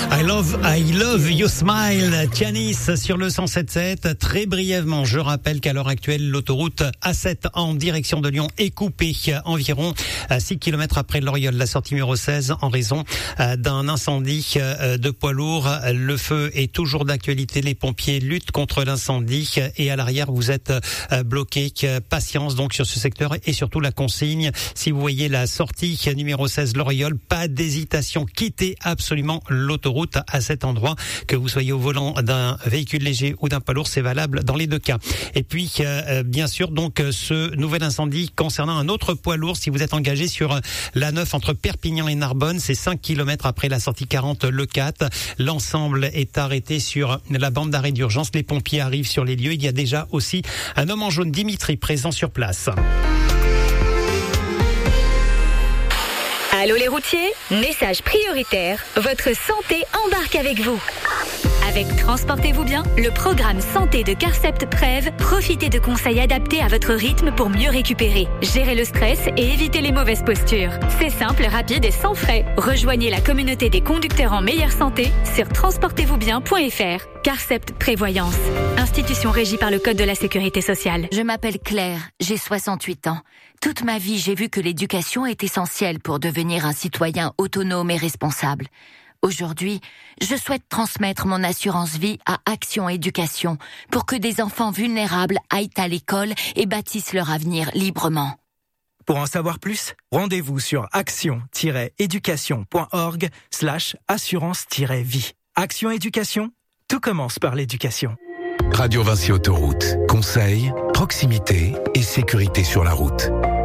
I love your smile. Tianis sur le 107.7. Très brièvement, je rappelle qu'à l'heure actuelle, l'autoroute A7 en direction de Lyon est coupée environ 6 km après Loriol, la sortie numéro 16, en raison d'un incendie de poids lourd. Le feu est toujours d'actualité. Les pompiers luttent contre l'incendie et à l'arrière, vous êtes bloqué. Patience donc sur ce secteur et surtout la consigne. Si vous voyez la sortie numéro 16 Loriol, pas d'hésitation. Quittez absolument l'autoroute à cet endroit, que vous soyez au volant d'un véhicule léger ou d'un poids lourd, c'est valable dans les deux cas. Et puis bien sûr donc ce nouvel incendie concernant un autre poids lourd, si vous êtes engagé sur l'A9 entre Perpignan et Narbonne, c'est 5 km après la sortie 40 Le 4. L'ensemble est arrêté sur la bande d'arrêt d'urgence. Les pompiers arrivent sur les lieux. Il y a déjà aussi un homme en jaune, Dimitri, présent sur place. Allô les routiers, message prioritaire, votre santé embarque avec vous. Avec Transportez-vous bien, le programme santé de Carcept Prev, profitez de conseils adaptés à votre rythme pour mieux récupérer, gérer le stress et éviter les mauvaises postures. C'est simple, rapide et sans frais. Rejoignez la communauté des conducteurs en meilleure santé sur transportezvousbien.fr. Carcept Prévoyance, institution régie par le Code de la Sécurité sociale. Je m'appelle Claire, j'ai 68 ans. Toute ma vie, j'ai vu que l'éducation est essentielle pour devenir un citoyen autonome et responsable. Aujourd'hui, je souhaite transmettre mon assurance vie à Action Éducation pour que des enfants vulnérables aillent à l'école et bâtissent leur avenir librement. Pour en savoir plus, rendez-vous sur action-éducation.org/assurance-vie. Action Éducation, tout commence par l'éducation. Radio Vinci Autoroute. Conseils, proximité et sécurité sur la route.